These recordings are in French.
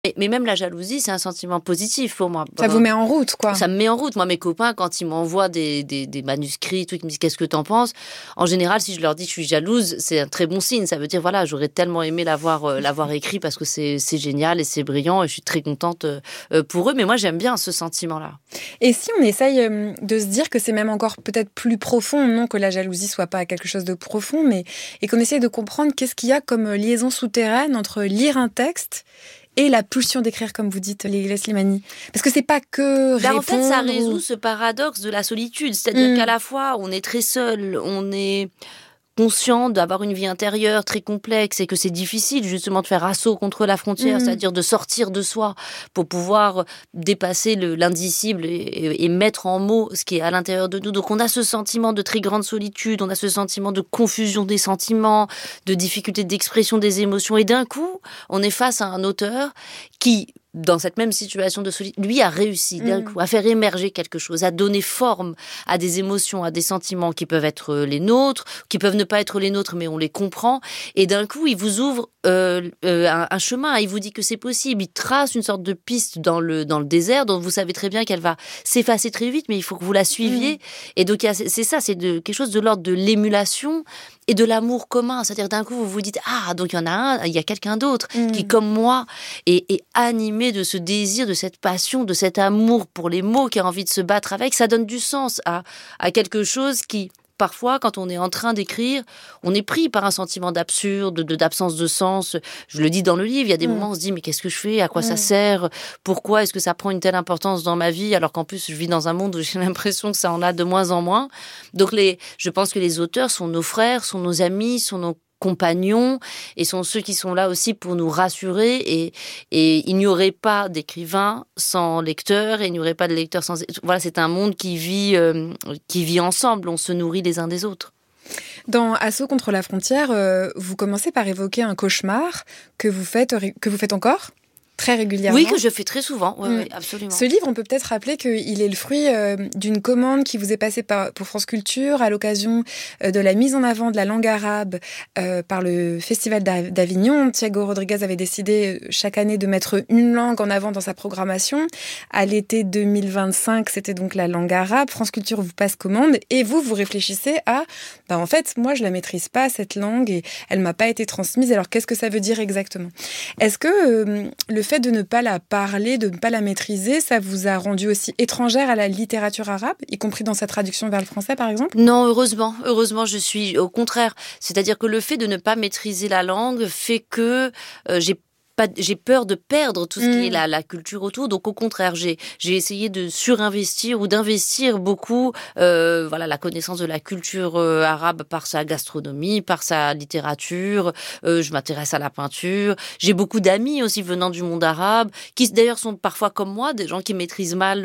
Mais même la jalousie, c'est un sentiment positif pour moi. Ça vous met en route, quoi. Ça me met en route. Moi, mes copains, quand ils m'envoient des manuscrits, tout, ils me disent qu'est-ce que t'en penses. En général, si je leur dis que je suis jalouse, c'est un très bon signe. Ça veut dire, voilà, j'aurais tellement aimé l'avoir écrit parce que c'est génial et c'est brillant et je suis très contente pour eux. Mais moi, j'aime bien ce sentiment-là. Et si on essaye de se dire que c'est même encore peut-être plus profond, non que la jalousie soit pas quelque chose de profond, mais et qu'on essaye de comprendre qu'est-ce qu'il y a comme liaison souterraine entre lire un texte et la pulsion d'écrire, comme vous dites, Leila Slimani. Parce que c'est pas que répondre... En fait, ça résout ce paradoxe de la solitude. C'est-à-dire qu'à la fois, on est très seul, on est conscient d'avoir une vie intérieure très complexe et que c'est difficile justement de faire assaut contre la frontière, c'est-à-dire de sortir de soi pour pouvoir dépasser l'indicible et mettre en mots ce qui est à l'intérieur de nous. Donc on a ce sentiment de très grande solitude, on a ce sentiment de confusion des sentiments, de difficulté d'expression des émotions et d'un coup, on est face à un auteur qui, dans cette même situation de solitude, lui a réussi d'un coup à faire émerger quelque chose, à donner forme à des émotions, à des sentiments qui peuvent être les nôtres, qui peuvent ne pas être les nôtres, mais on les comprend. Et d'un coup, il vous ouvre un chemin, il vous dit que c'est possible. Il trace une sorte de piste dans le désert dont vous savez très bien qu'elle va s'effacer très vite, mais il faut que vous la suiviez. Et donc, c'est ça, c'est quelque chose de l'ordre de l'émulation et de l'amour commun. C'est-à-dire, d'un coup, vous vous dites, ah, donc il y en a un, il y a quelqu'un d'autre qui, comme moi, est animé de ce désir, de cette passion, de cet amour pour les mots, qui a envie de se battre avec. Ça donne du sens à quelque chose qui, parfois, quand on est en train d'écrire, on est pris par un sentiment d'absurde, d'absence de sens. Je le dis dans le livre, il y a des moments où on se dit, mais qu'est-ce que je fais? À quoi ça sert? Pourquoi est-ce que ça prend une telle importance dans ma vie? Alors qu'en plus, je vis dans un monde où j'ai l'impression que ça en a de moins en moins. Donc, je pense que les auteurs sont nos frères, sont nos amis, sont nos compagnons et sont ceux qui sont là aussi pour nous rassurer et il n'y aurait pas d'écrivain sans lecteur et il n'y aurait pas de lecteur sans... Voilà, c'est un monde qui vit ensemble, on se nourrit les uns des autres. Dans Assaut contre la frontière, vous commencez par évoquer un cauchemar que vous faites encore très régulièrement. Oui, que je fais très souvent, oui, absolument. Ce livre, on peut peut-être rappeler qu'il est le fruit d'une commande qui vous est passée pour France Culture à l'occasion de la mise en avant de la langue arabe par le Festival d'Avignon. Thiago Rodriguez avait décidé chaque année de mettre une langue en avant dans sa programmation. À l'été 2025, c'était donc la langue arabe. France Culture vous passe commande et vous réfléchissez à, en fait, moi, je la maîtrise pas, cette langue, et elle m'a pas été transmise. Alors, qu'est-ce que ça veut dire exactement? Est-ce que le fait de ne pas la parler, de ne pas la maîtriser, ça vous a rendu aussi étrangère à la littérature arabe, y compris dans sa traduction vers le français, par exemple? Non, heureusement, je suis au contraire. C'est-à-dire que le fait de ne pas maîtriser la langue fait que j'ai peur de perdre tout ce qui est la culture autour. Donc, au contraire, j'ai essayé de surinvestir ou d'investir beaucoup la connaissance de la culture arabe par sa gastronomie, par sa littérature. Je m'intéresse à la peinture. J'ai beaucoup d'amis aussi venant du monde arabe, qui d'ailleurs sont parfois comme moi, des gens qui maîtrisent mal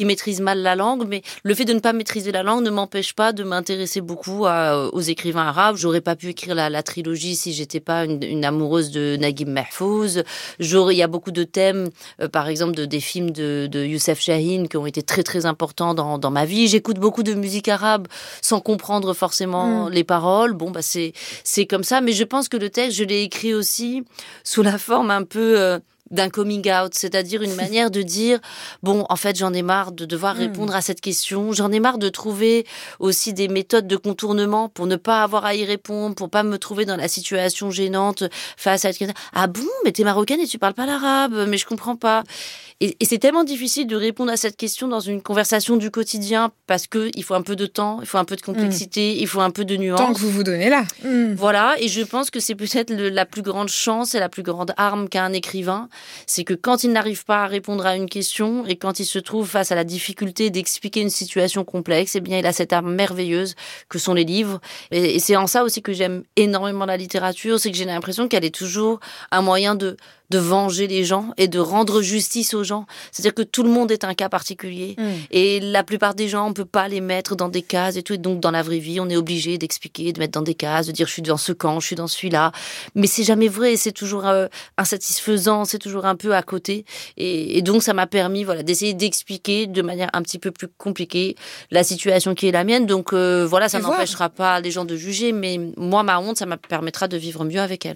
la langue. Mais le fait de ne pas maîtriser la langue ne m'empêche pas de m'intéresser beaucoup aux écrivains arabes. J'aurais pas pu écrire la trilogie si j'étais pas une amoureuse de Naguib Mahfouz. Il y a beaucoup de thèmes, par exemple des films de Youssef Chahine qui ont été très très importants dans ma vie. J'écoute beaucoup de musique arabe sans comprendre forcément les paroles. Bon, c'est comme ça, mais je pense que le texte, je l'ai écrit aussi sous la forme un peu d'un coming out, c'est-à-dire une manière de dire, bon, en fait, j'en ai marre de devoir répondre à cette question, j'en ai marre de trouver aussi des méthodes de contournement pour ne pas avoir à y répondre, pour pas me trouver dans la situation gênante face à quelqu'un. Ah bon, mais t'es marocaine et tu parles pas l'arabe, mais je comprends pas. Et c'est tellement difficile de répondre à cette question dans une conversation du quotidien parce que il faut un peu de temps, il faut un peu de complexité, il faut un peu de nuance. Tant que vous vous donnez là. Voilà, et je pense que c'est peut-être la plus grande chance et la plus grande arme qu'a un écrivain, c'est que quand il n'arrive pas à répondre à une question et quand il se trouve face à la difficulté d'expliquer une situation complexe, eh bien il a cette arme merveilleuse que sont les livres. Et c'est en ça aussi que j'aime énormément la littérature, c'est que j'ai l'impression qu'elle est toujours un moyen de venger les gens et de rendre justice aux gens. C'est-à-dire que tout le monde est un cas particulier. Et la plupart des gens, on peut pas les mettre dans des cases et tout. Et donc, dans la vraie vie, on est obligé d'expliquer, de mettre dans des cases, de dire je suis dans ce camp, je suis dans celui-là. Mais c'est jamais vrai. C'est toujours insatisfaisant. C'est toujours un peu à côté. Et donc, ça m'a permis, d'essayer d'expliquer de manière un petit peu plus compliquée la situation qui est la mienne. Donc, ça n'empêchera pas les gens de juger. Mais moi, ma honte, ça me permettra de vivre mieux avec elle.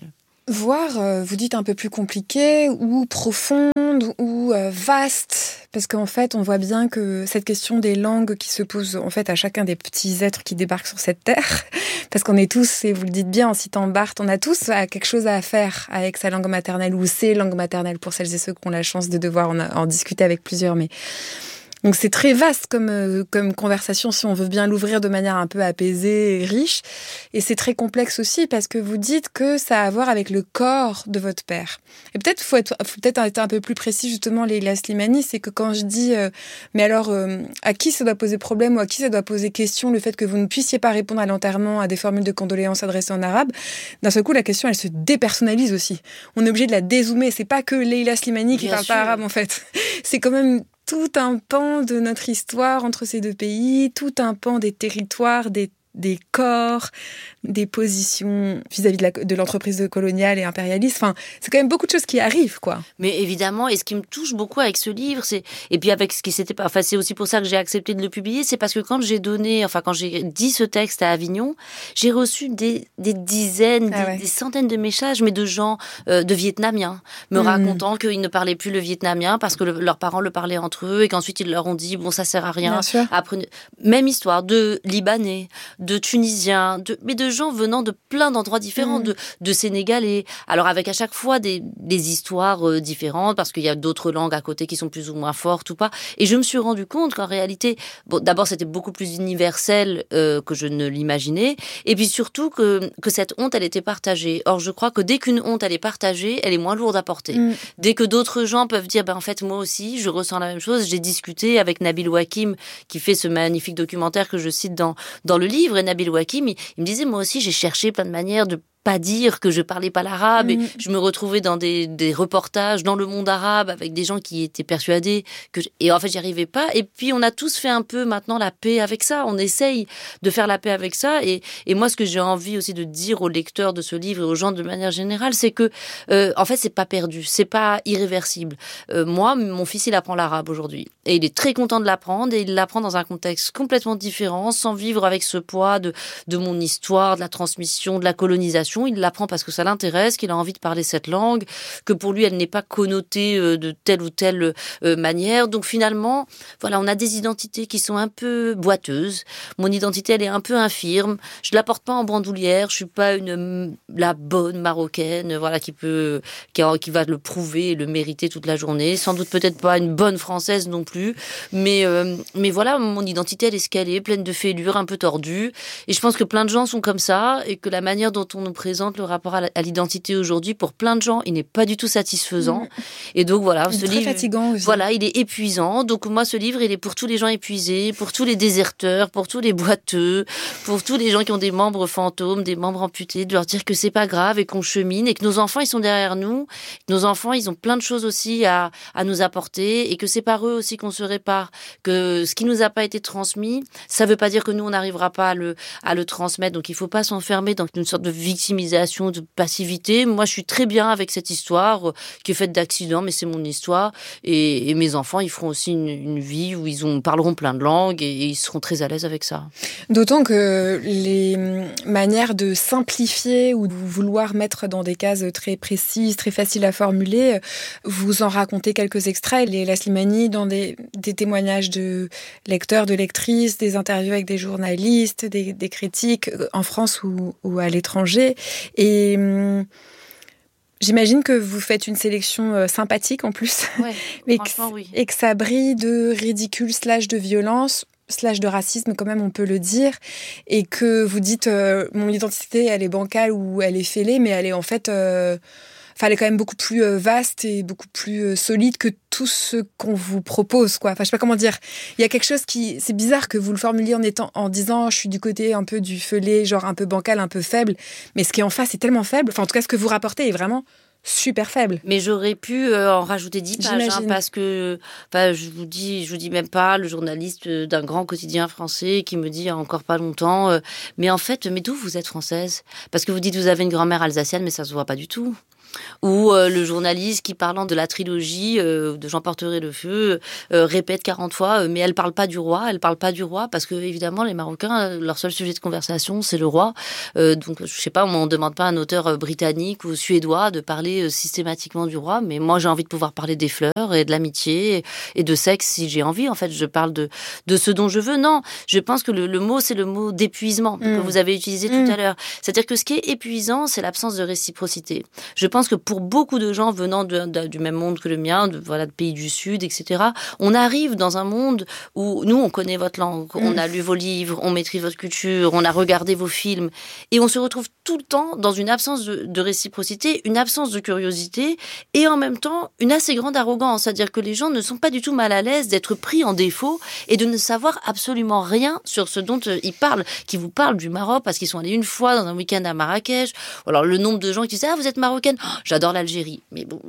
voire, vous dites un peu plus compliquée ou profonde ou vaste, parce qu'en fait, on voit bien que cette question des langues qui se pose en fait à chacun des petits êtres qui débarquent sur cette terre, parce qu'on est tous, et vous le dites bien en citant Barthes, on a tous quelque chose à faire avec sa langue maternelle ou ses langues maternelles, pour celles et ceux qui ont la chance de devoir en discuter avec plusieurs, mais... Donc c'est très vaste comme conversation si on veut bien l'ouvrir de manière un peu apaisée et riche. Et c'est très complexe aussi parce que vous dites que ça a à voir avec le corps de votre père. Et peut-être faut peut-être être un peu plus précis justement, Leïla Slimani, c'est que quand je dis mais alors à qui ça doit poser problème ou à qui ça doit poser question le fait que vous ne puissiez pas répondre à l'enterrement à des formules de condoléances adressées en arabe, d'un seul coup la question elle se dépersonnalise aussi. On est obligé de la dézoomer. C'est pas que Leïla Slimani qui parle pas arabe en fait. C'est quand même tout un pan de notre histoire entre ces deux pays, tout un pan des territoires, des corps, des positions vis-à-vis de l'entreprise coloniale et impérialiste. Enfin, c'est quand même beaucoup de choses qui arrivent, quoi. Mais évidemment, et ce qui me touche beaucoup avec ce livre, et puis avec ce qui s'était pas, enfin, c'est aussi pour ça que j'ai accepté de le publier, c'est parce que quand j'ai dit ce texte à Avignon, j'ai reçu des dizaines, des centaines de messages, mais de gens, de Vietnamiens, me racontant qu'ils ne parlaient plus le vietnamien parce que leurs parents le parlaient entre eux et qu'ensuite ils leur ont dit, bon, ça sert à rien. Apprenez. Même histoire de Libanais, de Tunisiens, mais de gens venant de plein d'endroits différents, de Sénégalais. Alors avec à chaque fois des histoires différentes, parce qu'il y a d'autres langues à côté qui sont plus ou moins fortes ou pas. Et je me suis rendu compte qu'en réalité, bon, d'abord c'était beaucoup plus universel que je ne l'imaginais, et puis surtout que cette honte, elle était partagée. Or je crois que dès qu'une honte, elle est partagée, elle est moins lourde à porter. Dès que d'autres gens peuvent dire, en fait moi aussi, je ressens la même chose. J'ai discuté avec Nabil Wakim, qui fait ce magnifique documentaire que je cite dans le livre, et Nabil Wakim, il me disait, moi aussi, j'ai cherché plein de manières de pas dire que je parlais pas l'arabe, et je me retrouvais dans des reportages dans le monde arabe avec des gens qui étaient persuadés et en fait j'y arrivais pas. Et puis on a tous fait un peu maintenant la paix avec ça, on essaye de faire la paix avec ça, et moi ce que j'ai envie aussi de dire aux lecteurs de ce livre et aux gens de manière générale, c'est que en fait c'est pas perdu, c'est pas irréversible. Moi, mon fils il apprend l'arabe aujourd'hui et il est très content de l'apprendre, et il l'apprend dans un contexte complètement différent, sans vivre avec ce poids de mon histoire, de la transmission, de la colonisation. Il l'apprend parce que ça l'intéresse, qu'il a envie de parler cette langue, que pour lui, elle n'est pas connotée de telle ou telle manière. Donc finalement, voilà, on a des identités qui sont un peu boiteuses. Mon identité, elle est un peu infirme. Je la porte pas en bandoulière. Je suis pas la bonne marocaine, voilà, qui va le prouver et le mériter toute la journée. Sans doute peut-être pas une bonne française non plus. Mais voilà, mon identité, elle est ce qu'elle est, pleine de fêlures, un peu tordue. Et je pense que plein de gens sont comme ça, et que la manière dont on nous présente le rapport à l'identité aujourd'hui, pour plein de gens, il n'est pas du tout satisfaisant. Et donc voilà, ce livre, fatigant aussi. Voilà, il est épuisant. Donc moi, ce livre, il est pour tous les gens épuisés, pour tous les déserteurs, pour tous les boiteux, pour tous les gens qui ont des membres fantômes, des membres amputés, de leur dire que c'est pas grave et qu'on chemine, et que nos enfants, ils sont derrière nous, que nos enfants, ils ont plein de choses aussi à nous apporter, et que c'est par eux aussi qu'on se répare, que ce qui nous a pas été transmis, ça veut pas dire que nous, on n'arrivera pas à le transmettre. Donc il faut pas s'enfermer dans une sorte de victimisation, de passivité. Moi, je suis très bien avec cette histoire qui est faite d'accidents, mais c'est mon histoire. Et mes enfants, ils feront aussi une vie où ils parleront plein de langues, et ils seront très à l'aise avec ça. D'autant que les manières de simplifier ou de vouloir mettre dans des cases très précises, très faciles à formuler, vous en racontez quelques extraits. Leïla Slimani, dans des témoignages de lecteurs, de lectrices, des interviews avec des journalistes, des critiques en France ou à l'étranger. Et j'imagine que vous faites une sélection sympathique en plus. Ouais, franchement, oui. Et que ça brille de ridicule / de violence / de racisme, quand même, on peut le dire. Et que vous dites, mon identité, elle est bancale ou elle est fêlée, mais elle est en fait... elle est quand même beaucoup plus vaste et beaucoup plus solide que tout ce qu'on vous propose, quoi. Enfin, je sais pas comment dire. Il y a quelque chose c'est bizarre que vous le formuliez en disant, je suis du côté un peu du fêlé, genre un peu bancal, un peu faible. Mais ce qui est en face est tellement faible. Enfin, en tout cas, ce que vous rapportez est vraiment super faible. Mais j'aurais pu en rajouter 10 pages, parce que, je vous dis même pas, le journaliste d'un grand quotidien français qui me dit il y a encore pas longtemps, mais en fait, mais d'où vous êtes française? Parce que vous dites vous avez une grand-mère alsacienne, mais ça se voit pas du tout. Ou le journaliste qui, parlant de la trilogie de J'en porterai le feu, répète 40 fois mais elle parle pas du roi, parce que évidemment les Marocains, leur seul sujet de conversation c'est le roi. Donc je sais pas, on demande pas à un auteur britannique ou suédois de parler systématiquement du roi, mais moi j'ai envie de pouvoir parler des fleurs et de l'amitié et de sexe si j'ai envie. En fait, je parle de ce dont je veux. Non, je pense que le mot c'est le mot d'épuisement que vous avez utilisé tout à l'heure. C'est-à-dire que ce qui est épuisant, c'est l'absence de réciprocité. Je pense que pour beaucoup de gens venant du même monde que le mien, de pays du Sud, etc., on arrive dans un monde où nous, on connaît votre langue, on a lu vos livres, on maîtrise votre culture, on a regardé vos films, et on se retrouve tout le temps dans une absence de réciprocité, une absence de curiosité, et en même temps, une assez grande arrogance. C'est-à-dire que les gens ne sont pas du tout mal à l'aise d'être pris en défaut et de ne savoir absolument rien sur ce dont ils parlent, qui vous parlent du Maroc parce qu'ils sont allés une fois dans un week-end à Marrakech. Alors, le nombre de gens qui disent « Ah, vous êtes marocaine oh, j'adore l'Algérie. » Mais bon,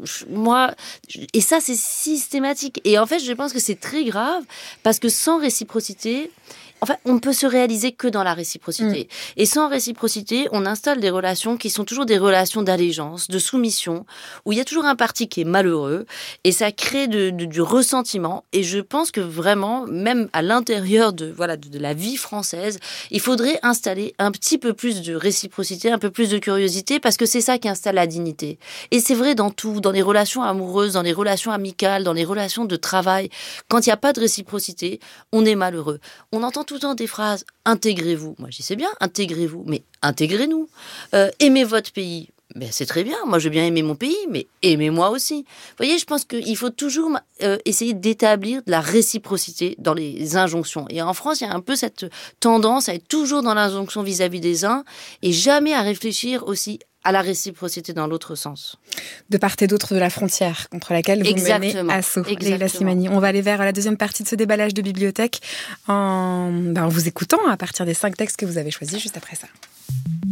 et ça, c'est systématique. Et en fait, je pense que c'est très grave parce que sans réciprocité, en fait, on ne peut se réaliser que dans la réciprocité. Et sans réciprocité, on installe des relations qui sont toujours des relations d'allégeance, de soumission, où il y a toujours un parti qui est malheureux, et ça crée du ressentiment. Et je pense que vraiment, même à l'intérieur de la vie française, il faudrait installer un petit peu plus de réciprocité, un peu plus de curiosité, parce que c'est ça qui installe la dignité. Et c'est vrai dans tout, dans les relations amoureuses, dans les relations amicales, dans les relations de travail. Quand il n'y a pas de réciprocité, on est malheureux. On entend tout le temps des phrases « intégrez-vous ». Moi, je dis c'est bien, intégrez-vous, mais intégrez-nous. Aimez votre pays. Ben, c'est très bien, moi je veux bien aimer mon pays, mais aimez-moi aussi. Vous voyez, je pense qu'il faut toujours essayer d'établir de la réciprocité dans les injonctions. Et en France, il y a un peu cette tendance à être toujours dans l'injonction vis-à-vis des uns et jamais à réfléchir aussi à la réciprocité dans l'autre sens. De part et d'autre de la frontière contre laquelle vous menez assaut. Leïla Slimani. On va aller vers la deuxième partie de ce déballage de bibliothèque en vous écoutant à partir des 5 textes que vous avez choisis juste après ça.